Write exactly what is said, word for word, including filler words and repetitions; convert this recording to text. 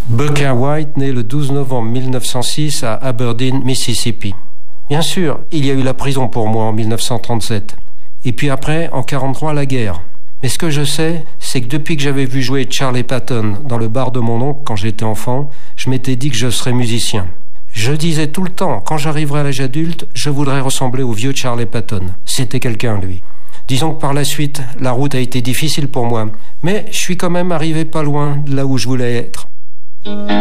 Booker White naît le douze novembre mille neuf cent six à Aberdeen, Mississippi. Bien sûr, il y a eu la prison pour moi en mille neuf cent trente-sept. Et puis après, en quarante-trois, la guerre. Mais ce que je sais, c'est que depuis que j'avais vu jouer Charlie Patton dans le bar de mon oncle quand j'étais enfant, je m'étais dit que je serais musicien. Je disais tout le temps, quand j'arriverai à l'âge adulte, je voudrais ressembler au vieux Charlie Patton. C'était quelqu'un, lui. Disons que par la suite, la route a été difficile pour moi, mais je suis quand même arrivé pas loin de là où je voulais être.